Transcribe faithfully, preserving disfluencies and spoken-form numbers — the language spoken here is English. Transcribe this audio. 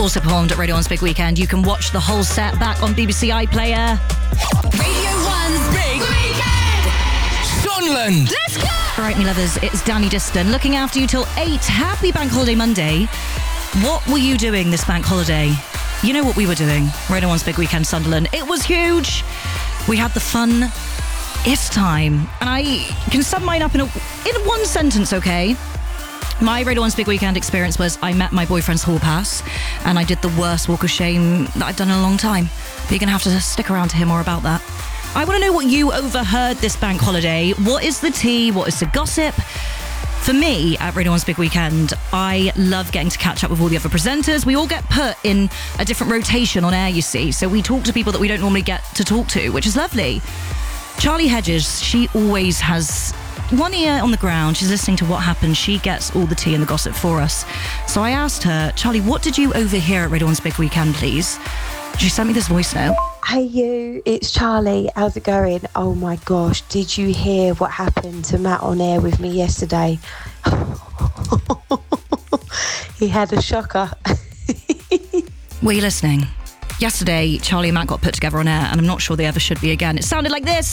Also performed at Radio one's Big Weekend. You can watch the whole set back on B B C iPlayer. Radio one's Big Weekend. Sunderland. Let's go. All right, me lovers, it's Danny Diston looking after you till eight. Happy Bank Holiday Monday. What were you doing this bank holiday? You know what we were doing. Radio one's Big Weekend Sunderland. It was huge. We had the fun. It's time. And I can sum mine up in a, in one sentence, okay? My Radio one's Big Weekend experience was I met my boyfriend's hall pass and I did the worst walk of shame that I've done in a long time. But you're going to have to stick around to hear more about that. I want to know what you overheard this bank holiday. What is the tea? What is the gossip? For me, at Radio one's Big Weekend, I love getting to catch up with all the other presenters. We all get put in a different rotation on air, you see. So we talk to people that we don't normally get to talk to, which is lovely. Charlie Hedges, she always has one ear on the ground. She's listening to what happened. She gets all the tea and the gossip for us. So I asked her, Charlie, what did you overhear at Radio one's Big Weekend, please? She sent me this voice note. Hey you, it's Charlie. How's it going? Oh my gosh, did you hear what happened to Matt on air with me yesterday? He had a shocker. Were you listening? Yesterday, Charlie and Matt got put together on air, and I'm not sure they ever should be again. It sounded like this.